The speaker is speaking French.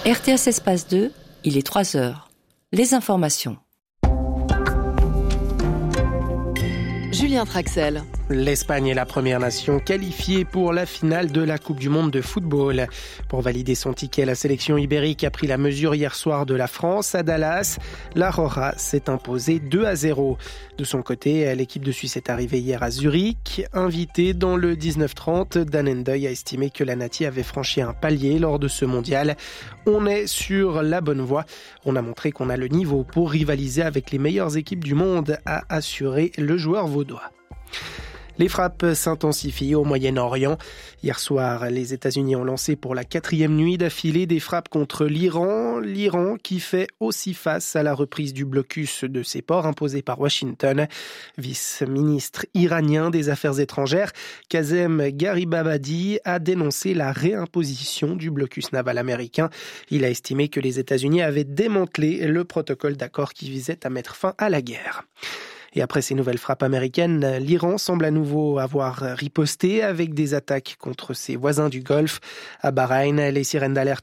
RTS Espace 2, il est 3 heures. Les informations. Julien Traxel. L'Espagne est la première nation qualifiée pour la finale de la Coupe du Monde de football. Pour valider son ticket, la sélection ibérique a pris la mesure hier soir de la France à Dallas. La Roja s'est imposée 2-0. De son côté, l'équipe de Suisse est arrivée hier à Zurich. Invitée dans le 19-30, Dan Endeuil a estimé que la Nati avait franchi un palier lors de ce mondial. On est sur la bonne voie. On a montré qu'on a le niveau pour rivaliser avec les meilleures équipes du monde, a assuré le joueur vaudois. Les frappes s'intensifient au Moyen-Orient. Hier soir, les États-Unis ont lancé pour la 4e nuit d'affilée des frappes contre l'Iran. L'Iran qui fait aussi face à la reprise du blocus de ses ports imposé par Washington. Vice-ministre iranien des Affaires étrangères, Kazem Garibabadi, a dénoncé la réimposition du blocus naval américain. Il a estimé que les États-Unis avaient démantelé le protocole d'accord qui visait à mettre fin à la guerre. Et après ces nouvelles frappes américaines, l'Iran semble à nouveau avoir riposté avec des attaques contre ses voisins du Golfe. À Bahreïn, les sirènes d'alerte